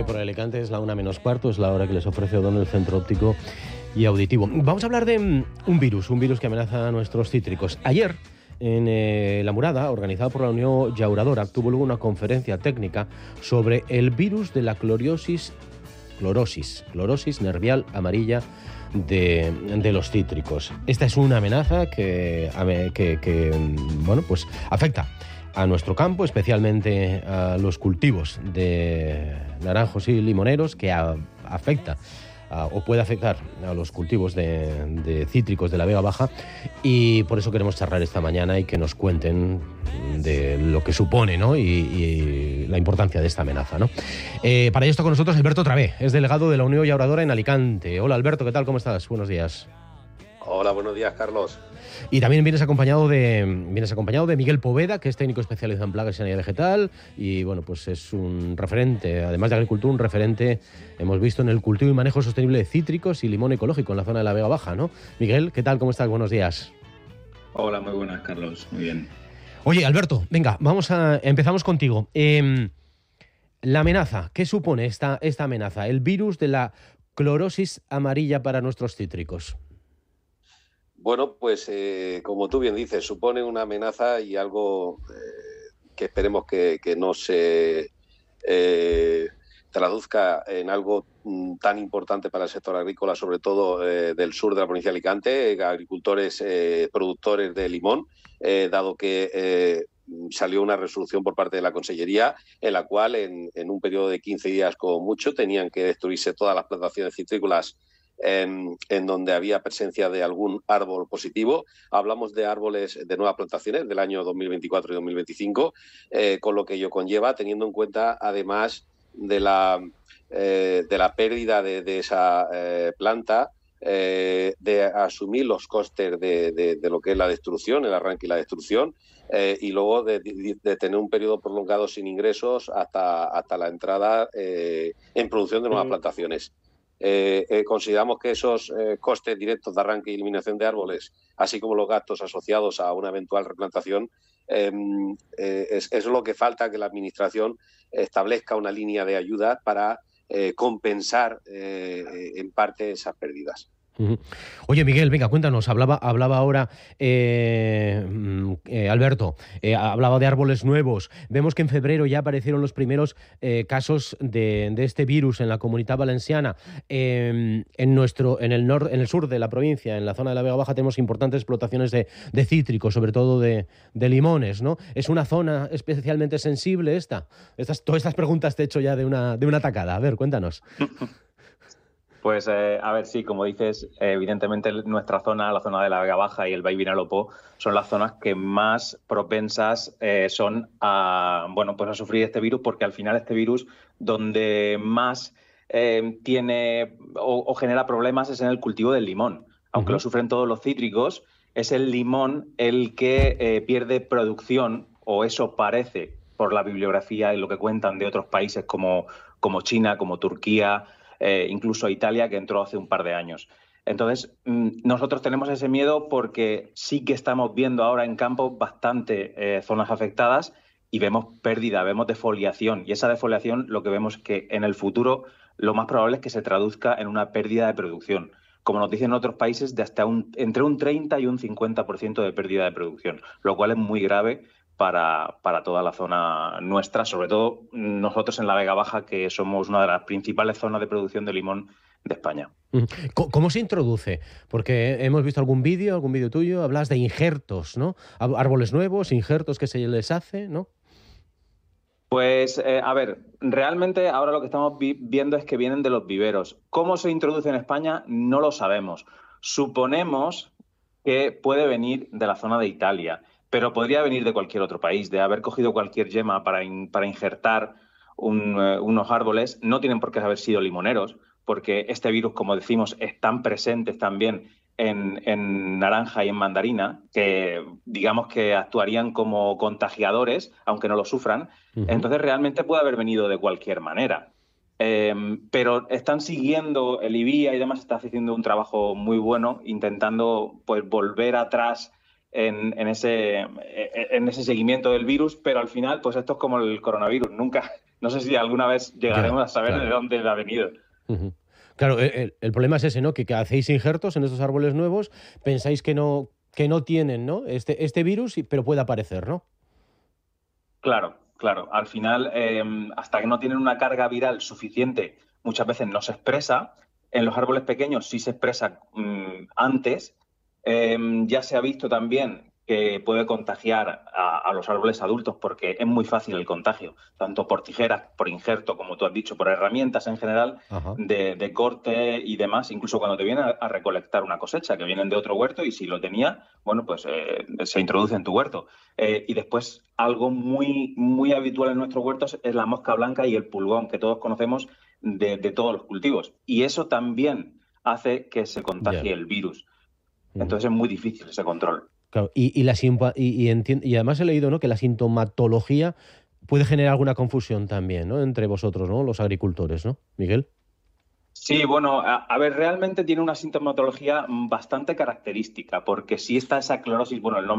por Alicante, es la 1:15, es la hora que les ofrece O'Donnell, el centro óptico y auditivo. Vamos a hablar de un virus que amenaza a nuestros cítricos. Ayer, en La Murada, organizada por la Unión Llauradora, tuvo luego una conferencia técnica sobre el virus de la clorosis nervial amarilla de los cítricos. Esta es una amenaza que pues afecta a nuestro campo, especialmente a los cultivos de naranjos y limoneros, que afecta o puede afectar a los cultivos de cítricos de la Vega Baja, y por eso queremos charlar esta mañana y que nos cuenten de lo que supone, ¿no? y la importancia de esta amenaza, ¿no? Para ello está con nosotros Alberto Travé, es delegado de la Unión Llauradora en Alicante. Hola Alberto, ¿qué tal? ¿Cómo estás? Buenos días. Hola, buenos días, Carlos. Y también vienes acompañado de Miguel Poveda, que es técnico especializado en plagas y sanidad vegetal, y bueno, pues es un referente, además de agricultura, un referente, hemos visto, en el cultivo y manejo sostenible de cítricos y limón ecológico en la zona de la Vega Baja, ¿no? Miguel, ¿qué tal? ¿Cómo estás? Buenos días. Hola, muy buenas, Carlos. Muy bien. Oye, Alberto, venga, empezamos contigo. La amenaza, ¿qué supone esta amenaza? El virus de la clorosis amarilla para nuestros cítricos. Bueno, pues como tú bien dices, supone una amenaza y algo que esperemos que no se traduzca en algo tan importante para el sector agrícola, sobre todo del sur de la provincia de Alicante, agricultores productores de limón, dado que salió una resolución por parte de la Consellería en la cual en un periodo de 15 días como mucho tenían que destruirse todas las plantaciones citrícolas en donde había presencia de algún árbol positivo. Hablamos de árboles de nuevas plantaciones del año 2024 y 2025, con lo que ello conlleva, teniendo en cuenta, además de la pérdida de esa planta, de asumir los costes de lo que es la destrucción, el arranque y la destrucción, y luego de tener un periodo prolongado sin ingresos hasta la entrada en producción de nuevas plantaciones. Consideramos que esos costes directos de arranque y eliminación de árboles, así como los gastos asociados a una eventual replantación, es lo que falta, que la Administración establezca una línea de ayuda para compensar en parte esas pérdidas. Oye, Miguel, venga, cuéntanos. Hablaba ahora Alberto, hablaba de árboles nuevos. Vemos que en febrero ya aparecieron los primeros casos de este virus en la Comunitat Valenciana. En el sur de la provincia, en la zona de la Vega Baja, tenemos importantes explotaciones de cítricos, sobre todo de limones, ¿no? ¿Es una zona especialmente sensible esta? Todas estas preguntas te he hecho ya de una tacada. A ver, cuéntanos. Pues, a ver, sí, como dices, evidentemente nuestra zona, la zona de la Vega Baja y el Baix Vinalopó, son las zonas que más propensas son a sufrir este virus, porque al final este virus, donde más tiene o genera problemas, es en el cultivo del limón. Aunque lo sufren todos los cítricos, es el limón el que pierde producción, o eso parece, por la bibliografía y lo que cuentan de otros países como China, como Turquía, incluso Italia, que entró hace un par de años. Entonces, nosotros tenemos ese miedo porque sí que estamos viendo ahora en campo bastante zonas afectadas y vemos pérdida, vemos defoliación. Y esa defoliación, lo que vemos es que en el futuro lo más probable es que se traduzca en una pérdida de producción. Como nos dicen otros países, de hasta entre un 30 y un 50% de pérdida de producción, lo cual es muy grave para toda la zona nuestra, sobre todo nosotros en la Vega Baja, que somos una de las principales zonas de producción de limón de España. ¿Cómo se introduce? Porque hemos visto algún vídeo tuyo, hablas de injertos, ¿no? Árboles nuevos, injertos que se les hace, ¿no? Pues, a ver, realmente ahora lo que estamos viendo es que vienen de los viveros. ¿Cómo se introduce en España? No lo sabemos. Suponemos que puede venir de la zona de Italia, pero podría venir de cualquier otro país, de haber cogido cualquier yema para injertar unos árboles. No tienen por qué haber sido limoneros, porque este virus, como decimos, están presentes también en naranja y en mandarina, que digamos que actuarían como contagiadores, aunque no lo sufran. Entonces realmente puede haber venido de cualquier manera. Pero están siguiendo, el IBIA y demás está haciendo un trabajo muy bueno, intentando pues volver atrás en ese seguimiento del virus, pero al final pues esto es como el coronavirus, nunca no sé si alguna vez llegaremos a saber de dónde ha venido. Uh-huh. Claro, el problema es ese, ¿no? Que hacéis injertos en estos árboles nuevos, pensáis que no tienen, ¿no? Este virus, pero puede aparecer, ¿no? Claro. Al final, hasta que no tienen una carga viral suficiente, muchas veces no se expresa. En los árboles pequeños sí se expresa antes. Ya se ha visto también que puede contagiar a los árboles adultos porque es muy fácil el contagio, tanto por tijeras, por injerto, como tú has dicho, por herramientas en general, de corte y demás, incluso cuando te vienen a recolectar una cosecha, que vienen de otro huerto y si lo tenía, bueno, pues se introduce en tu huerto. Y después, algo muy, muy habitual en nuestros huertos es la mosca blanca y el pulgón, que todos conocemos de todos los cultivos. Y eso también hace que se contagie el virus. Entonces es muy difícil ese control. Claro, y además he leído, ¿no?, que la sintomatología puede generar alguna confusión también, ¿no?, entre vosotros, ¿no?, los agricultores, ¿no, Miguel? Sí, bueno, a ver, realmente tiene una sintomatología bastante característica, porque sí está esa clorosis, bueno, el nombre